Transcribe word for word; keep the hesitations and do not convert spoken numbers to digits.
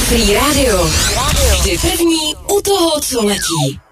Free Radio. Vždy první u toho, co letí.